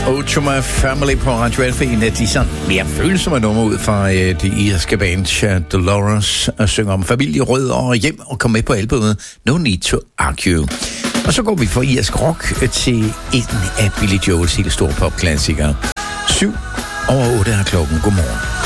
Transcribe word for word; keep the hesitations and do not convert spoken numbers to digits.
Oh to my family på Radio Alfa, en af de sådan mere følsomme numre ud fra øh, det irske band Dolores, og synger om familie, rød og hjem, og kommer med på albumet No Need to Argue. Og så går vi fra irsk rock til en af Billy Joels helt store popklassikere. Syv over otte er klokken. Godmorgen.